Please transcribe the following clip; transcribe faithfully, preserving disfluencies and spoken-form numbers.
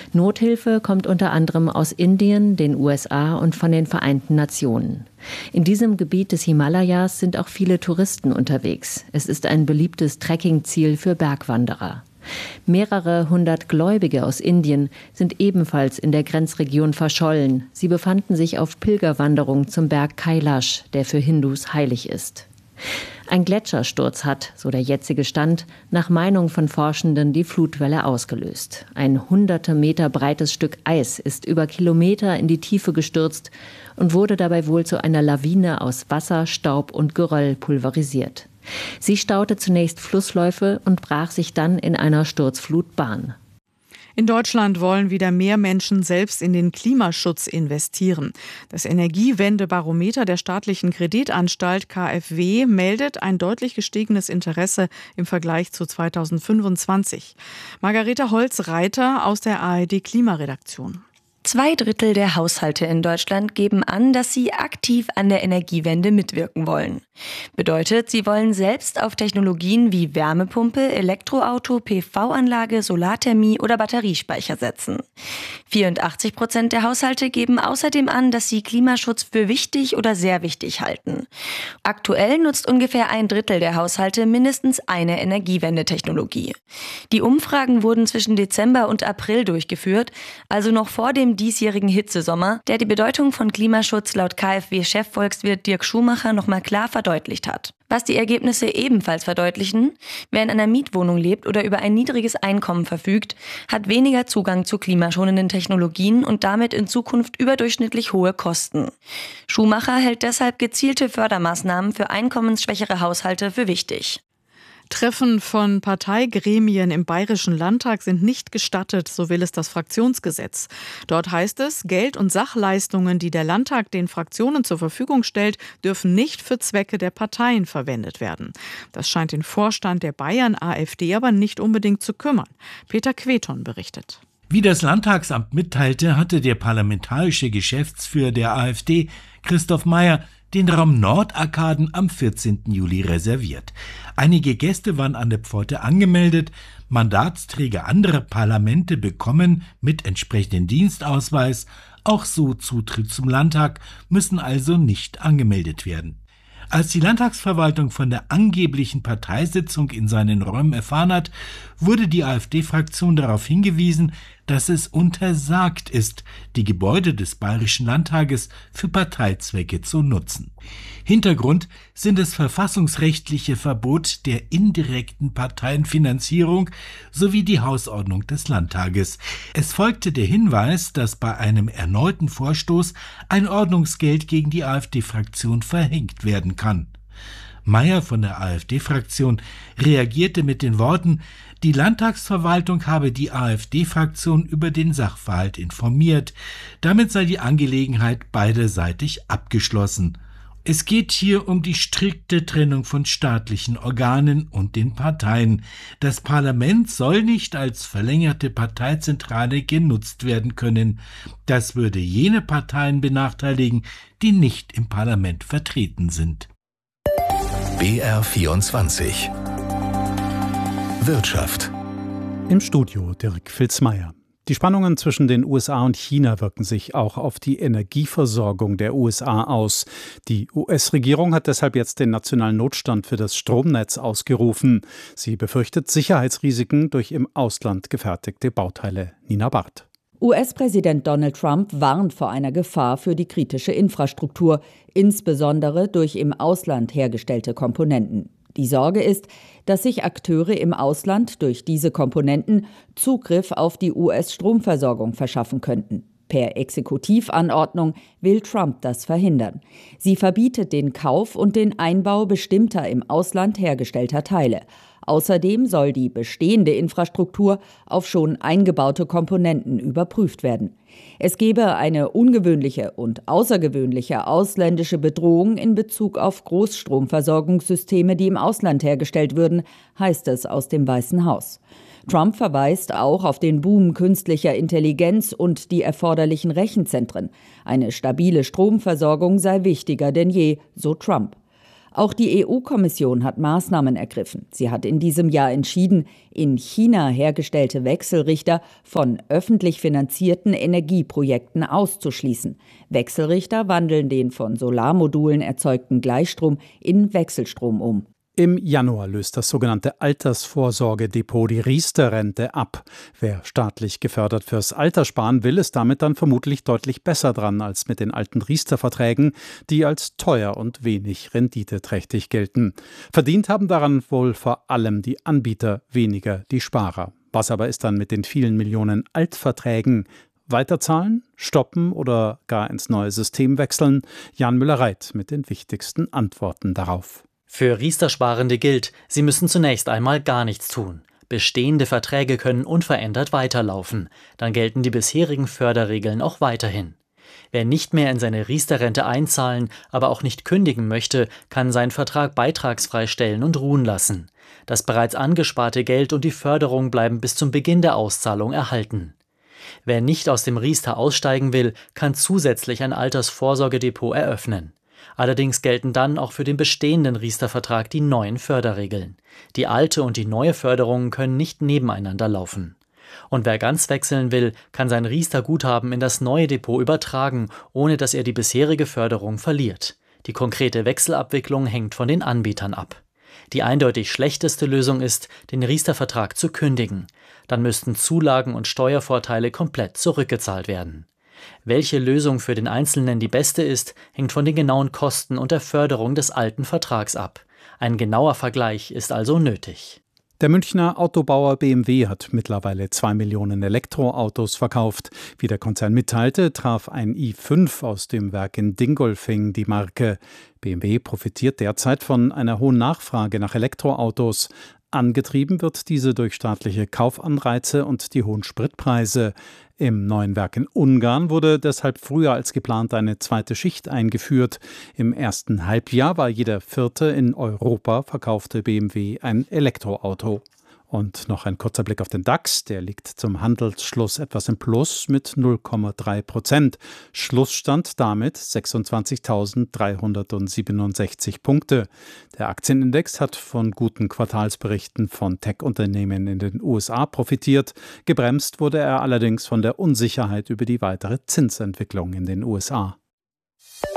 Nothilfe kommt unter anderem aus Indien, den U S A und von den Vereinten Nationen. In diesem Gebiet des Himalayas sind auch viele Touristen unterwegs. Es ist ein beliebtes Trekkingziel für Bergwanderer. Mehrere hundert Gläubige aus Indien sind ebenfalls in der Grenzregion verschollen. Sie befanden sich auf Pilgerwanderung zum Berg Kailash, der für Hindus heilig ist. Ein Gletschersturz hat, so der jetzige Stand, nach Meinung von Forschenden die Flutwelle ausgelöst. Ein hunderte Meter breites Stück Eis ist über Kilometer in die Tiefe gestürzt und wurde dabei wohl zu einer Lawine aus Wasser, Staub und Geröll pulverisiert. Sie staute zunächst Flussläufe und brach sich dann in einer Sturzflut Bahn. In Deutschland wollen wieder mehr Menschen selbst in den Klimaschutz investieren. Das Energiewendebarometer der staatlichen Kreditanstalt K f W meldet ein deutlich gestiegenes Interesse im Vergleich zu zweitausendfünfundzwanzig. Margareta Holz-Reiter aus der A R D-Klimaredaktion. Zwei Drittel der Haushalte in Deutschland geben an, dass sie aktiv an der Energiewende mitwirken wollen. Bedeutet, sie wollen selbst auf Technologien wie Wärmepumpe, Elektroauto, P V-Anlage, Solarthermie oder Batteriespeicher setzen. vierundachtzig Prozent der Haushalte geben außerdem an, dass sie Klimaschutz für wichtig oder sehr wichtig halten. Aktuell nutzt ungefähr ein Drittel der Haushalte mindestens eine Energiewendetechnologie. Die Umfragen wurden zwischen Dezember und April durchgeführt, also noch vor dem diesjährigen Hitzesommer, der die Bedeutung von Klimaschutz laut K f W-Chefvolkswirt Dirk Schumacher nochmal klar verdeutlicht hat. Was die Ergebnisse ebenfalls verdeutlichen: Wer in einer Mietwohnung lebt oder über ein niedriges Einkommen verfügt, hat weniger Zugang zu klimaschonenden Technologien und damit in Zukunft überdurchschnittlich hohe Kosten. Schumacher hält deshalb gezielte Fördermaßnahmen für einkommensschwächere Haushalte für wichtig. Treffen von Parteigremien im Bayerischen Landtag sind nicht gestattet, so will es das Fraktionsgesetz. Dort heißt es, Geld- und Sachleistungen, die der Landtag den Fraktionen zur Verfügung stellt, dürfen nicht für Zwecke der Parteien verwendet werden. Das scheint den Vorstand der Bayern A f D aber nicht unbedingt zu kümmern. Peter Queton berichtet. Wie das Landtagsamt mitteilte, hatte der parlamentarische Geschäftsführer der A f D, Christoph Mayer, den Raum Nordarkaden am vierzehnten Juli reserviert. Einige Gäste waren an der Pforte angemeldet. Mandatsträger anderer Parlamente bekommen mit entsprechendem Dienstausweis auch so Zutritt zum Landtag, müssen also nicht angemeldet werden. Als die Landtagsverwaltung von der angeblichen Parteisitzung in seinen Räumen erfahren hat, wurde die AfD-Fraktion darauf hingewiesen, dass es untersagt ist, die Gebäude des Bayerischen Landtages für Parteizwecke zu nutzen. Hintergrund sind das verfassungsrechtliche Verbot der indirekten Parteienfinanzierung sowie die Hausordnung des Landtages. Es folgte der Hinweis, dass bei einem erneuten Vorstoß ein Ordnungsgeld gegen die AfD-Fraktion verhängt werden kann. Mayer von der AfD-Fraktion reagierte mit den Worten, die Landtagsverwaltung habe die AfD-Fraktion über den Sachverhalt informiert. Damit sei die Angelegenheit beiderseitig abgeschlossen. Es geht hier um die strikte Trennung von staatlichen Organen und den Parteien. Das Parlament soll nicht als verlängerte Parteizentrale genutzt werden können. Das würde jene Parteien benachteiligen, die nicht im Parlament vertreten sind. B R vierundzwanzig Wirtschaft. Im Studio Dirk Filzmeier. Die Spannungen zwischen den U S A und China wirken sich auch auf die Energieversorgung der U S A aus. Die U S-Regierung hat deshalb jetzt den nationalen Notstand für das Stromnetz ausgerufen. Sie befürchtet Sicherheitsrisiken durch im Ausland gefertigte Bauteile. Nina Barth. U S-Präsident Donald Trump warnt vor einer Gefahr für die kritische Infrastruktur, insbesondere durch im Ausland hergestellte Komponenten. Die Sorge ist, dass sich Akteure im Ausland durch diese Komponenten Zugriff auf die U S-Stromversorgung verschaffen könnten. Per Exekutivanordnung will Trump das verhindern. Sie verbietet den Kauf und den Einbau bestimmter im Ausland hergestellter Teile. Außerdem soll die bestehende Infrastruktur auf schon eingebaute Komponenten überprüft werden. Es gebe eine ungewöhnliche und außergewöhnliche ausländische Bedrohung in Bezug auf Großstromversorgungssysteme, die im Ausland hergestellt würden, heißt es aus dem Weißen Haus. Trump verweist auch auf den Boom künstlicher Intelligenz und die erforderlichen Rechenzentren. Eine stabile Stromversorgung sei wichtiger denn je, so Trump. Auch die E U-Kommission hat Maßnahmen ergriffen. Sie hat in diesem Jahr entschieden, in China hergestellte Wechselrichter von öffentlich finanzierten Energieprojekten auszuschließen. Wechselrichter wandeln den von Solarmodulen erzeugten Gleichstrom in Wechselstrom um. Im Januar löst das sogenannte Altersvorsorgedepot die Riester-Rente ab. Wer staatlich gefördert fürs Alter sparen will, ist damit dann vermutlich deutlich besser dran als mit den alten Riester-Verträgen, die als teuer und wenig renditeträchtig gelten. Verdient haben daran wohl vor allem die Anbieter, weniger die Sparer. Was aber ist dann mit den vielen Millionen Altverträgen? Weiterzahlen, stoppen oder gar ins neue System wechseln? Jan Müller-Reit mit den wichtigsten Antworten darauf. Für Riester-Sparende gilt, sie müssen zunächst einmal gar nichts tun. Bestehende Verträge können unverändert weiterlaufen. Dann gelten die bisherigen Förderregeln auch weiterhin. Wer nicht mehr in seine Riester-Rente einzahlen, aber auch nicht kündigen möchte, kann seinen Vertrag beitragsfrei stellen und ruhen lassen. Das bereits angesparte Geld und die Förderung bleiben bis zum Beginn der Auszahlung erhalten. Wer nicht aus dem Riester aussteigen will, kann zusätzlich ein Altersvorsorgedepot eröffnen. Allerdings gelten dann auch für den bestehenden Riester-Vertrag die neuen Förderregeln. Die alte und die neue Förderung können nicht nebeneinander laufen. Und wer ganz wechseln will, kann sein Riester-Guthaben in das neue Depot übertragen, ohne dass er die bisherige Förderung verliert. Die konkrete Wechselabwicklung hängt von den Anbietern ab. Die eindeutig schlechteste Lösung ist, den Riester-Vertrag zu kündigen. Dann müssten Zulagen und Steuervorteile komplett zurückgezahlt werden. Welche Lösung für den Einzelnen die beste ist, hängt von den genauen Kosten und der Förderung des alten Vertrags ab. Ein genauer Vergleich ist also nötig. Der Münchner Autobauer B M W hat mittlerweile zwei Millionen Elektroautos verkauft. Wie der Konzern mitteilte, traf ein i fünf aus dem Werk in Dingolfing die Marke. B M W profitiert derzeit von einer hohen Nachfrage nach Elektroautos. Angetrieben wird diese durch staatliche Kaufanreize und die hohen Spritpreise. Im neuen Werk in Ungarn wurde deshalb früher als geplant eine zweite Schicht eingeführt. Im ersten Halbjahr war jeder vierte in Europa verkaufte B M W ein Elektroauto. Und noch ein kurzer Blick auf den DAX, der liegt zum Handelsschluss etwas im Plus mit null Komma drei Prozent. Schlussstand damit sechsundzwanzigtausenddreihundertsiebenundsechzig Punkte. Der Aktienindex hat von guten Quartalsberichten von Tech-Unternehmen in den U S A profitiert. Gebremst wurde er allerdings von der Unsicherheit über die weitere Zinsentwicklung in den U S A.